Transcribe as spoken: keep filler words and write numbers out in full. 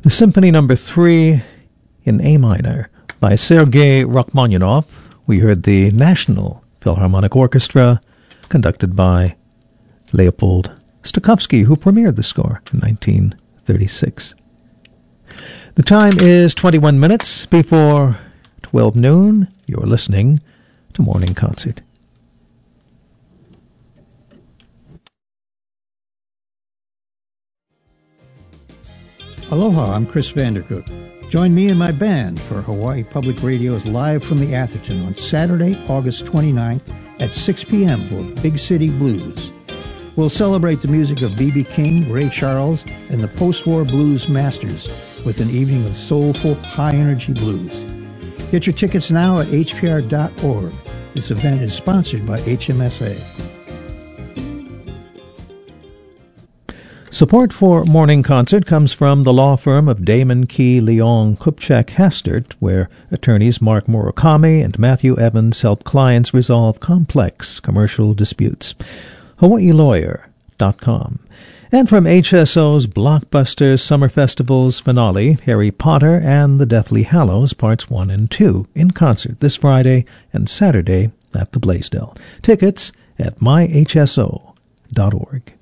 The Symphony Number Three in A minor by Sergei Rachmaninoff. We heard the National Philharmonic Orchestra, conducted by Leopold Stokowski, who premiered the score in nineteen thirty-six. The time is twenty-one minutes before twelve noon. You're listening to Morning Concert. Aloha, I'm Chris Vandercook. Join me and my band for Hawaii Public Radio's Live from the Atherton on Saturday, August twenty-ninth at six p.m. for Big City Blues. We'll celebrate the music of B B King, Ray Charles, and the post-war blues masters with an evening of soulful, high-energy blues. Get your tickets now at H P R dot org. This event is sponsored by H M S A. Support for Morning Concert comes from the law firm of Damon Key, Leong, Kupchak, Hastert, where attorneys Mark Murakami and Matthew Evans help clients resolve complex commercial disputes. Hawaii Lawyer dot com. And from H S O's blockbuster Summer Festival's finale, Harry Potter and the Deathly Hallows Parts one and two, in concert this Friday and Saturday at the Blaisdell. Tickets at my H S O dot org.